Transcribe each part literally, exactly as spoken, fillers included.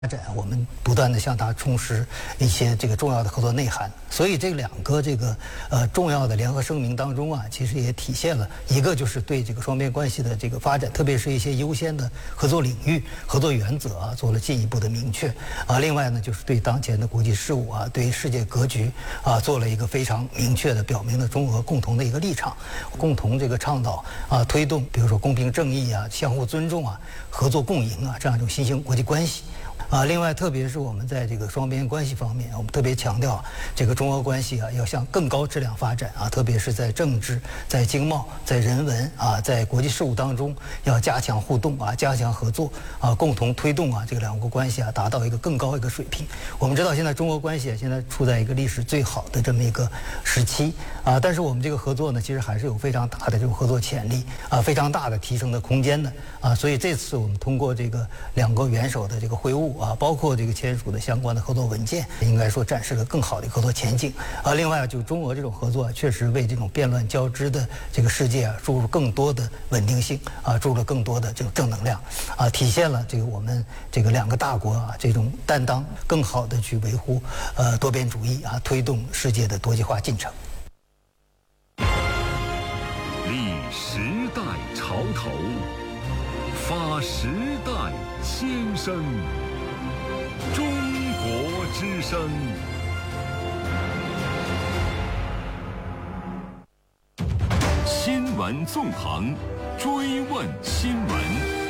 发展，我们不断的向它充实一些这个重要的合作内涵。所以这两个这个呃重要的联合声明当中啊，其实也体现了一个就是对这个双边关系的这个发展，特别是一些优先的合作领域、合作原则啊，做了进一步的明确啊。另外呢，就是对当前的国际事务啊，对世界格局啊，做了一个非常明确的表明了中俄共同的一个立场，共同这个倡导啊，推动比如说公平正义啊、相互尊重啊、合作共赢啊这样一种新兴国际关系。啊，另外，特别是我们在这个双边关系方面，我们特别强调这个中俄关系啊，要向更高质量发展啊，特别是在政治、在经贸、在人文啊，在国际事务当中，要加强互动啊，加强合作啊，共同推动啊这个两国关系啊达到一个更高一个水平。我们知道，现在中俄关系啊，现在处在一个历史最好的这么一个时期啊，但是我们这个合作呢，其实还是有非常大的这种合作潜力啊，非常大的提升的空间的啊，所以这次我们通过这个两国元首的这个会晤。啊，包括这个签署的相关的合作文件，应该说展示了更好的合作前景。啊，另外就中俄这种合作啊，确实为这种变乱交织的这个世界啊，注入更多的稳定性啊，注入了更多的这种正能量啊，体现了这个我们这个两个大国啊这种担当，更好的去维护呃多边主义啊，推动世界的多极化进程。 立时代潮头，发时代先声。中国之声。新闻纵横，追问新闻。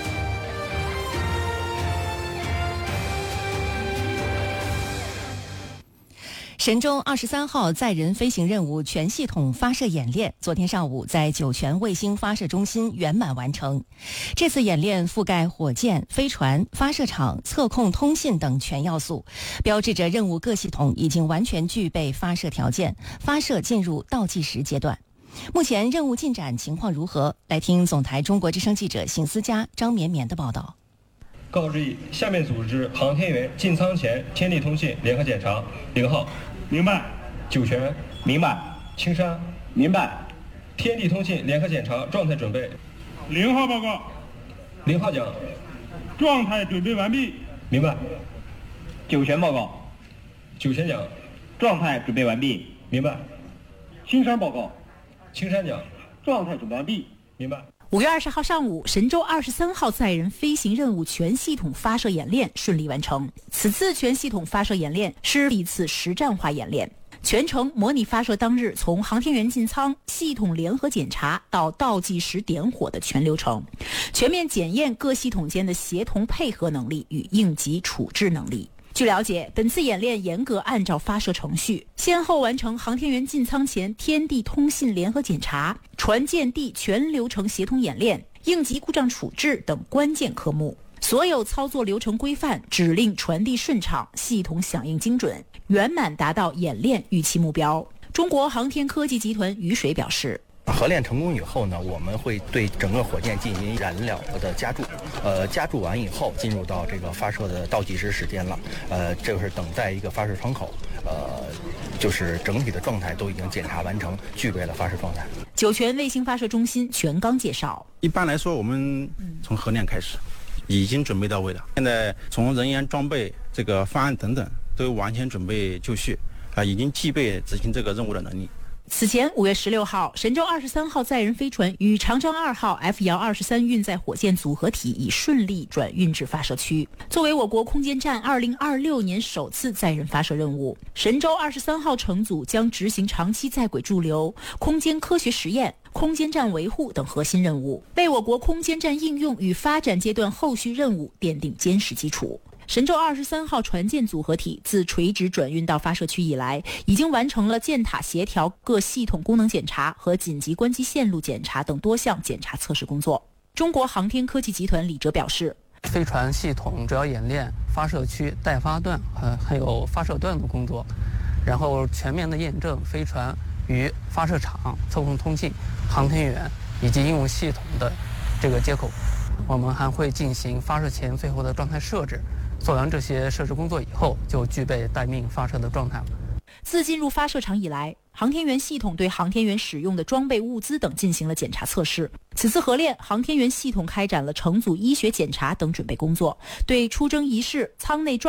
神舟二十三号载人飞行任务全系统发射演练，昨天上午在酒泉卫星发射中心圆满完成。这次演练覆盖火箭、飞船、发射场、测控、通信等全要素，标志着任务各系统已经完全具备发射条件，发射进入倒计时阶段。目前任务进展情况如何？来听总台中国之声记者邢思佳、张绵绵的报道。 告知以下面组织航天员进舱前天地通信联合检查。零号， 明白。 酒泉， 明白。 青山， 明白。 天地通信联合检查状态准备。 零号报告。 零号讲， 状态准备完毕。 明白。 酒泉报告。 酒泉讲， 状态准备完毕。 明白。 青山报告。 青山讲， 状态准备完毕。 明白。 五月二十号上午，神舟二十三号载人飞行任务全系统发射演练顺利完成。此次全系统发射演练是一次实战化演练，全程模拟发射当日从航天员进舱、系统联合检查到倒计时点火的全流程，全面检验各系统间的协同配合能力与应急处置能力。据了解，本次演练严格按照发射程序，先后完成航天员进舱前天地通信联合检查、船舰地全流程协同演练、应急故障处置等关键科目。所有操作流程规范，指令传递顺畅，系统响应精准，圆满达到演练预期目标。中国航天科技集团雨水表示， 合练成功以后呢，我们会对整个火箭进行燃料的加注，呃，加注完以后进入到这个发射的倒计时时间了，呃，这是等待一个发射窗口，呃，就是整体的状态都已经检查完成，具备了发射状态。 酒泉卫星发射中心全刚介绍， 一般来说，我们从合练开始，已经准备到位了。现在从人员、装备、这个方案等等都完全准备就绪，啊、呃，已经具备执行这个任务的能力。 此前，五月十六号，神舟二十三号载人飞船与长征二号 F 遥二十三运载火箭组合体已顺利转运至发射区。作为我国空间站二零二六年首次载人发射任务，神舟二十三号乘组将执行长期在轨驻留、空间科学实验、空间站维护等核心任务，为我国空间站应用与发展阶段后续任务奠定坚实基础。神舟二十三号船舰组合体自垂直转运到发射区以来，已经完成了舰塔协调、各系统功能检查和紧急关机线路检查等多项检查测试工作。中国航天科技集团李哲表示， 飞船系统主要演练发射区待发段和还有发射段的工作，然后全面的验证飞船与发射场、测控通信、航天员以及应用系统的这个接口。我们还会进行发射前最后的状态设置，做完这些设置工作以后，就具备待命发射的状态了。 自进入发射场以来， 航天员系统对航天员使用的装备、物资等进行了检查测试。此次合练，航天员系统开展了乘组医学检查等准备工作，对出征仪式、舱内状